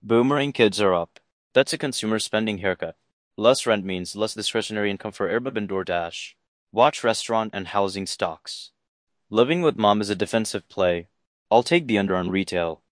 Boomerang kids are up. That's a consumer spending haircut. Less rent means less discretionary income for Airbnb and DoorDash. Watch restaurant and housing stocks. Living with mom is a defensive play. I'll take the under on retail.